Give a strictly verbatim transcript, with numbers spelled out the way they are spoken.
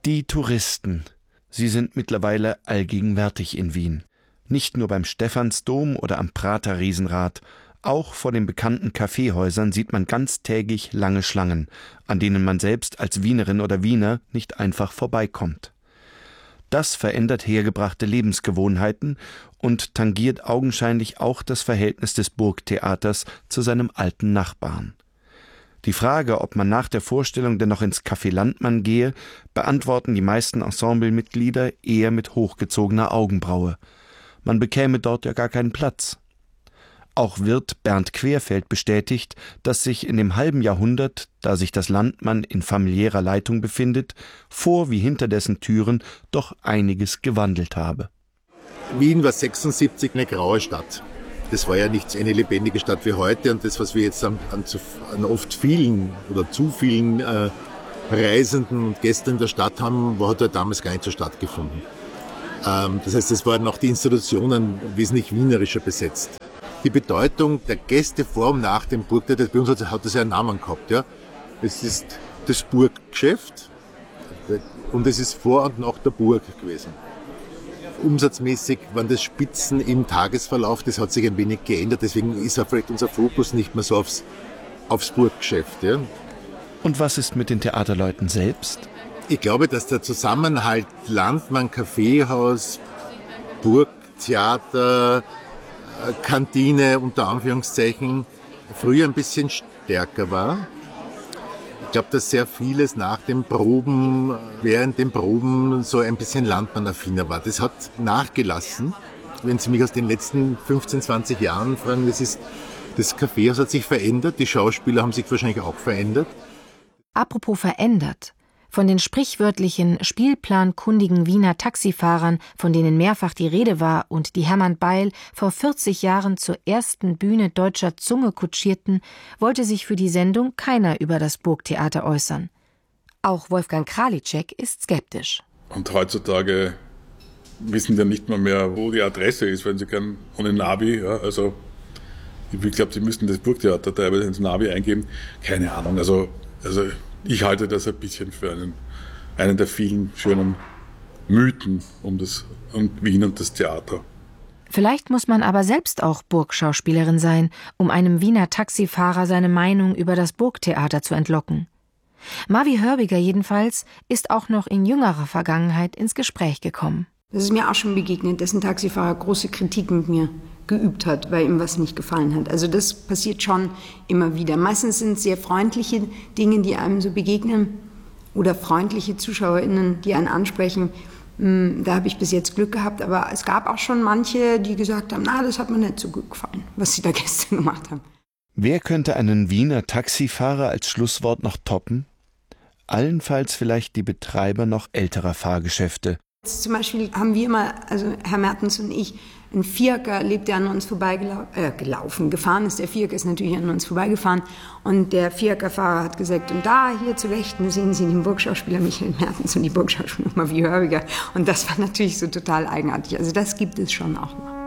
Die Touristen, sie sind mittlerweile allgegenwärtig in Wien. Nicht nur beim Stephansdom oder am Prater Riesenrad, auch vor den bekannten Kaffeehäusern sieht man ganztägig lange Schlangen, an denen man selbst als Wienerin oder Wiener nicht einfach vorbeikommt. Das verändert hergebrachte Lebensgewohnheiten und tangiert augenscheinlich auch das Verhältnis des Burgtheaters zu seinem alten Nachbarn. Die Frage, ob man nach der Vorstellung denn noch ins Café Landmann gehe, beantworten die meisten Ensemblemitglieder eher mit hochgezogener Augenbraue. Man bekäme dort ja gar keinen Platz. Auch Wirt Bernd Querfeld bestätigt, dass sich in dem halben Jahrhundert, da sich das Landmann in familiärer Leitung befindet, vor wie hinter dessen Türen doch einiges gewandelt habe. Wien war sechsundsiebzig eine graue Stadt. Das war ja nicht eine lebendige Stadt wie heute, und das, was wir jetzt an, an, an oft vielen oder zu vielen äh, Reisenden und Gästen in der Stadt haben, war, hat ja damals gar nicht so stattgefunden. Ähm, das heißt, es waren auch die Institutionen wesentlich wienerischer besetzt. Die Bedeutung der Gäste vor und nach dem Burgtheater, bei uns hat, hat das ja einen Namen gehabt. Ja. Es ist das Burggeschäft und es ist vor und nach der Burg gewesen. Umsatzmäßig waren das Spitzen im Tagesverlauf, das hat sich ein wenig geändert, deswegen ist auch vielleicht unser Fokus nicht mehr so aufs, aufs Burggeschäft. Ja. Und was ist mit den Theaterleuten selbst? Ich glaube, dass der Zusammenhalt Landmann, Kaffeehaus, Burgtheater, Kantine unter Anführungszeichen früher ein bisschen stärker war. Ich glaube, dass sehr vieles nach den Proben, während den Proben so ein bisschen Landmann-affiner war. Das hat nachgelassen. Wenn Sie mich aus den letzten fünfzehn, zwanzig Jahren fragen, das ist, das Kaffeehaus hat sich verändert, die Schauspieler haben sich wahrscheinlich auch verändert. Apropos verändert. Von den sprichwörtlichen spielplankundigen Wiener Taxifahrern, von denen mehrfach die Rede war und die Hermann Beil vor vierzig Jahren zur ersten Bühne deutscher Zunge kutschierten, wollte sich für die Sendung keiner über das Burgtheater äußern. Auch Wolfgang Kralitschek ist skeptisch. Und heutzutage wissen wir nicht mal mehr, wo die Adresse ist, wenn sie können, ohne Navi. Ja, also ich glaube, sie müssten das Burgtheater teilweise ins Navi eingeben. Keine Ahnung. Also, also ich halte das ein bisschen für einen, einen der vielen schönen Mythen um, das, um Wien und das Theater. Vielleicht muss man aber selbst auch Burgschauspielerin sein, um einem Wiener Taxifahrer seine Meinung über das Burgtheater zu entlocken. Mavi Hörbiger jedenfalls ist auch noch in jüngerer Vergangenheit ins Gespräch gekommen. Das ist mir auch schon begegnet, dass ein Taxifahrer große Kritik mit mir geübt hat, weil ihm was nicht gefallen hat. Also das passiert schon immer wieder. Meistens sind es sehr freundliche Dinge, die einem so begegnen, oder freundliche ZuschauerInnen, die einen ansprechen. Da habe ich bis jetzt Glück gehabt, aber es gab auch schon manche, die gesagt haben, na, das hat mir nicht so gut gefallen, was sie da gestern gemacht haben. Wer könnte einen Wiener Taxifahrer als Schlusswort noch toppen? Allenfalls vielleicht die Betreiber noch älterer Fahrgeschäfte. Jetzt zum Beispiel haben wir mal, also Herr Mertens und ich, ein Vierker lebt, der an uns vorbeigelaufen, äh, gelaufen, gefahren ist. Der Vierker ist natürlich an uns vorbeigefahren. Und der Vierkerfahrer hat gesagt, und da, hier zu Wächten, sehen Sie den Burgschauspieler Michael Mertens und die Burgschauspielerin Mavi Hörbiger. Und das war natürlich so total eigenartig. Also das gibt es schon auch noch.